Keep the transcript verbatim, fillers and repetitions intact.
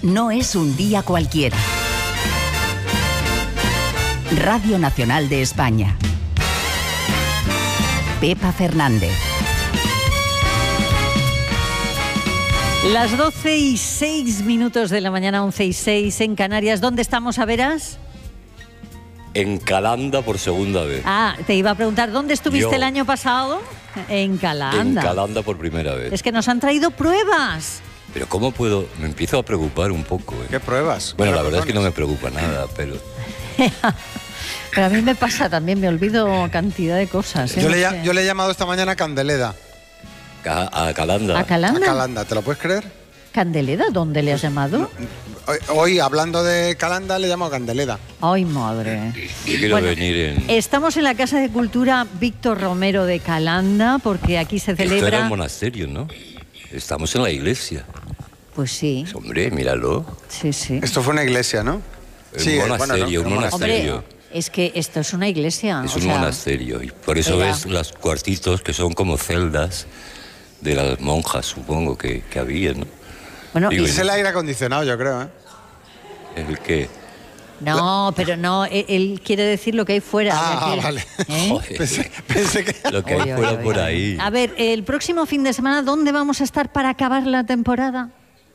no es un día cualquiera. Radio Nacional de España. Pepa Fernández. Las doce y seis minutos de la mañana, once y seis en Canarias. ¿Dónde estamos, a veras? En Calanda por segunda vez. Ah, te iba a preguntar, ¿dónde estuviste Yo. el año pasado? En Calanda. En Calanda por primera vez. Es que nos han traído pruebas. Pero ¿cómo puedo? Me empiezo a preocupar un poco. ¿eh? ¿Qué pruebas? Bueno, ¿Qué la verdad es que no me razones? preocupa nada, pero... Pero a mí me pasa también, me olvido cantidad de cosas. ¿eh? Yo No le, sé. ll- yo le he llamado esta mañana Candeleda. A, a Calanda. ¿A Calanda? A Calanda, ¿te lo puedes creer? ¿Candeleda? ¿Dónde le has llamado? Hoy, hoy, hablando de Calanda, le llamo Candeleda. Ay, madre. Yo quiero Bueno, venir en... Estamos en la Casa de Cultura Víctor Romero de Calanda, porque aquí se Esto era celebra... un monasterio, ¿no? Estamos en la iglesia. Pues sí, Hombre, míralo. sí, sí. Esto fue una iglesia, ¿no? Un eh, monasterio, no, un no, monasterio. Hombre, es que esto es una iglesia. Es o un sea, monasterio. Y por eso era- ves los cuartitos que son como celdas de las monjas, supongo, que, que había, ¿no? Bueno, Digo, y- Es el aire acondicionado, yo creo, ¿eh? El que... no, pero no, él, él quiere decir lo que hay fuera. Ah, es decir, vale. ¿eh? Joder, Pensé, pensé que... lo que Oy, hay oy, fuera oy, por oy. ahí. A ver, el próximo fin de semana, ¿dónde vamos a estar para acabar la temporada?